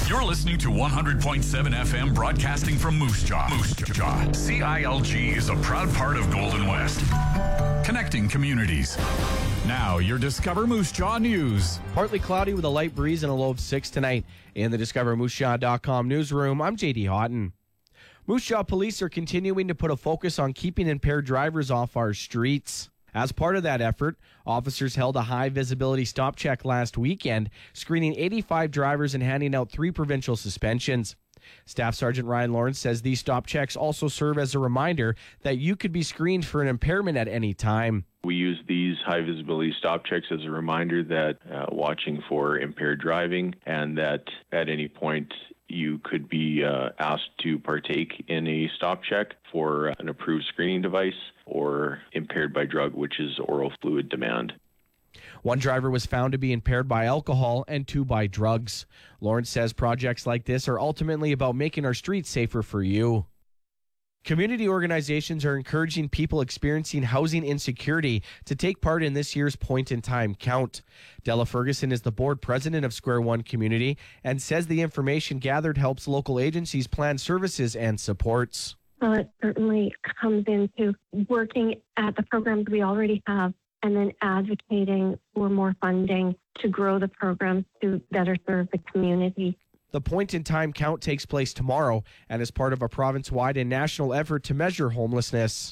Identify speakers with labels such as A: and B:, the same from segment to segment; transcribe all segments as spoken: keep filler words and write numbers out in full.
A: You're listening to one hundred point seven F M broadcasting from Moose Jaw. Moose Jaw. C I L G is a proud part of Golden West. Connecting communities. Now, your Discover Moose Jaw news.
B: Partly cloudy with a light breeze and a low of six tonight. In the Discover Moose Jaw dot com newsroom, I'm J D Houghton. Moose Jaw police are continuing to put a focus on keeping impaired drivers off our streets. As part of that effort, officers held a high-visibility stop check last weekend, screening eighty-five drivers and handing out three provincial suspensions. Staff Sergeant Ryan Lawrence says these stop checks also serve as a reminder that you could be screened for an impairment at any time.
C: We use these high-visibility stop checks as a reminder that uh, watching for impaired driving, and that at any point you could be uh, asked to partake in a stop check for an approved screening device or impaired by drug, which is oral fluid demand.
B: One driver was found to be impaired by alcohol and two by drugs. Lawrence says projects like this are ultimately about making our streets safer for you. Community organizations are encouraging people experiencing housing insecurity to take part in this year's point-in-time count. Della Ferguson is the board president of Square One Community and says the information gathered helps local agencies plan services and supports.
D: Well, it certainly comes into working at the programs we already have and then advocating for more funding to grow the programs to better serve the community.
B: The point-in-time count takes place tomorrow and is part of a province-wide and national effort to measure homelessness.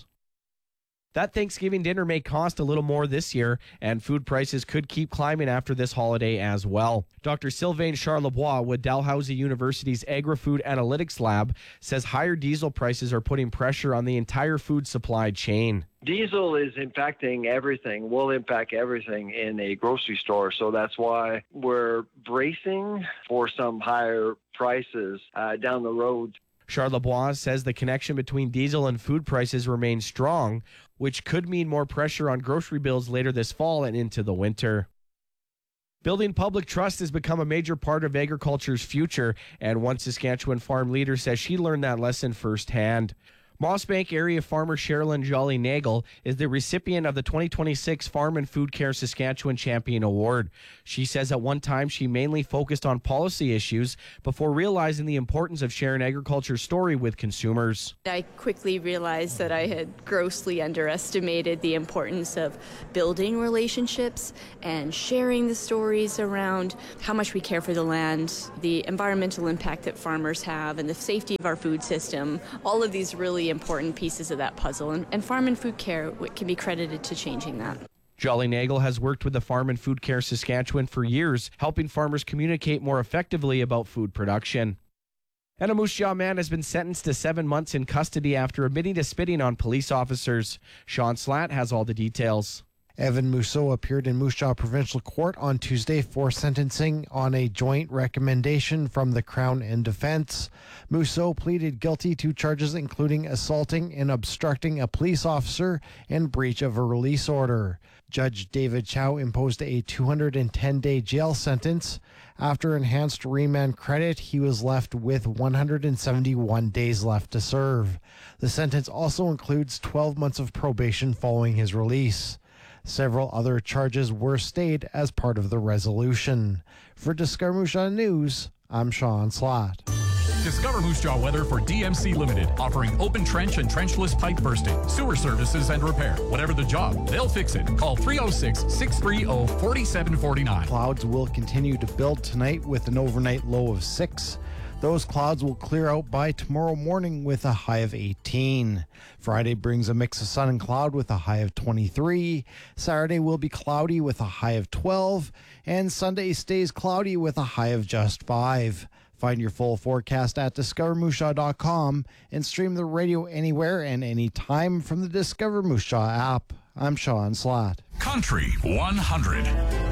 B: That Thanksgiving dinner may cost a little more this year, and food prices could keep climbing after this holiday as well. Doctor Sylvain Charlebois with Dalhousie University's Agri-Food Analytics Lab says higher diesel prices are putting pressure on the entire food supply chain.
E: Diesel is impacting everything, will impact everything in a grocery store. So that's why we're bracing for some higher prices uh, down the road.
B: Charlebois says the connection between diesel and food prices remains strong, which could mean more pressure on grocery bills later this fall and into the winter. Building public trust has become a major part of agriculture's future, and one Saskatchewan farm leader says she learned that lesson firsthand. Mossbank area farmer Sherilyn Jolly-Nagel is the recipient of the twenty twenty-six Farm and Food Care Saskatchewan Champion Award. She says at one time she mainly focused on policy issues before realizing the importance of sharing agriculture's story with consumers.
F: I quickly realized that I had grossly underestimated the importance of building relationships and sharing the stories around how much we care for the land, the environmental impact that farmers have, and the safety of our food system. All of these really important pieces of that puzzle, and, and Farm and Food Care can be credited to changing that.
B: Jolly-Nagel has worked with the Farm and Food Care Saskatchewan for years, helping farmers communicate more effectively about food production. And a Moose Jaw man has been sentenced to seven months in custody after admitting to spitting on police officers. Sean Slatt has all the details.
G: Evan Mousseau appeared in Moose Jaw Provincial Court on Tuesday for sentencing on a joint recommendation from the Crown and Defence. Mousseau pleaded guilty to charges including assaulting and obstructing a police officer and breach of a release order. Judge David Chow imposed a two hundred ten day jail sentence. After enhanced remand credit, he was left with one hundred seventy-one days left to serve. The sentence also includes twelve months of probation following his release. Several other charges were stayed as part of the resolution. For Discover Moose Jaw News, I'm Sean Slatt.
A: Discover Moose Jaw weather for D M C Limited, offering open trench and trenchless pipe bursting, sewer services and repair. Whatever the job, they'll fix it. Call three oh six, six three oh, four seven four nine.
G: Clouds will continue to build tonight with an overnight low of six. Those clouds will clear out by tomorrow morning with a high of eighteen. Friday brings a mix of sun and cloud with a high of twenty-three. Saturday will be cloudy with a high of twelve. And Sunday stays cloudy with a high of just five. Find your full forecast at discover moose jaw dot com and stream the radio anywhere and anytime from the Discover Moose Jaw app. I'm Sean Slatt.
A: Country one hundred.